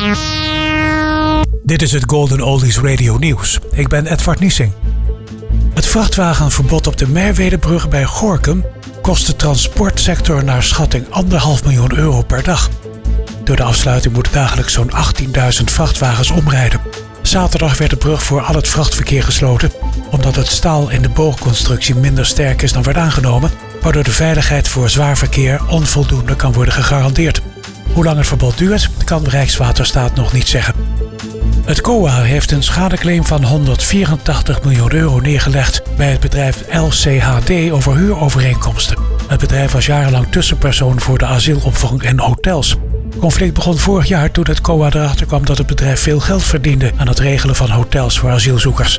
Dit is het Golden Oldies Radio Nieuws. Ik ben Edward Niesing. Het vrachtwagenverbod op de Merwedebrug bij Gorinchem kost de transportsector naar schatting €1,5 miljoen per dag. Door de afsluiting moeten dagelijks zo'n 18.000 vrachtwagens omrijden. Zaterdag werd de brug voor al het vrachtverkeer gesloten, omdat het staal in de boogconstructie minder sterk is dan werd aangenomen, waardoor de veiligheid voor zwaar verkeer onvoldoende kan worden gegarandeerd. Hoe lang het verbod duurt, kan Rijkswaterstaat nog niet zeggen. Het COA heeft een schadeclaim van €184 miljoen neergelegd bij het bedrijf LCHD over huurovereenkomsten. Het bedrijf was jarenlang tussenpersoon voor de asielopvang en hotels. Het conflict begon vorig jaar toen het COA erachter kwam dat het bedrijf veel geld verdiende aan het regelen van hotels voor asielzoekers.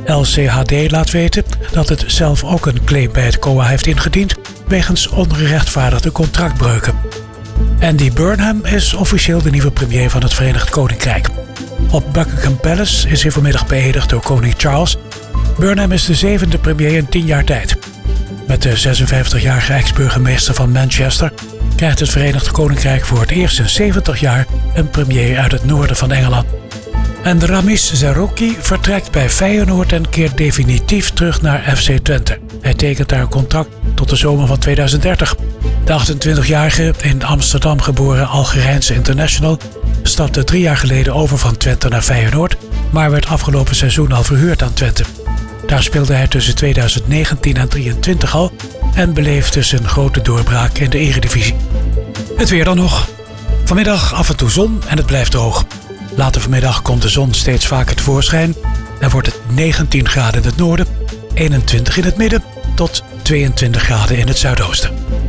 LCHD laat weten dat het zelf ook een claim bij het COA heeft ingediend wegens ongerechtvaardigde contractbreuken. Andy Burnham is officieel de nieuwe premier van het Verenigd Koninkrijk. Op Buckingham Palace is hij vanmiddag beëdigd door koning Charles. Burnham is de 7e premier in 10 jaar tijd. Met de 56-jarige ex-burgemeester van Manchester krijgt het Verenigd Koninkrijk voor het eerst in 70 jaar een premier uit het noorden van Engeland. En Ramis Zerouki vertrekt bij Feyenoord en keert definitief terug naar FC Twente. Hij tekent daar een contract tot de zomer van 2030. De 28-jarige in Amsterdam geboren Algerijnse international stapte 3 jaar geleden over van Twente naar Feyenoord, maar werd afgelopen seizoen al verhuurd aan Twente. Daar speelde hij tussen 2019 en 2023 al en beleefde zijn grote doorbraak in de Eredivisie. Het weer dan nog. Vanmiddag af en toe zon en het blijft droog. Later vanmiddag komt de zon steeds vaker tevoorschijn en wordt het 19 graden in het noorden, 21 in het midden tot 22 graden in het zuidoosten.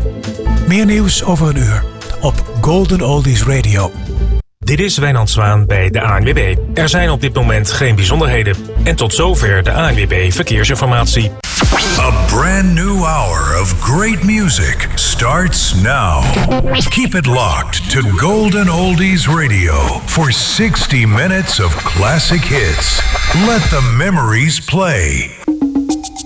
Meer nieuws over een uur op Golden Oldies Radio. Dit is Wijnand Zwaan bij de ANWB. Er zijn op dit moment geen bijzonderheden. En tot zover de ANWB Verkeersinformatie. A brand new hour of great music starts now. Keep it locked to Golden Oldies Radio for 60 minutes of classic hits. Let the memories play.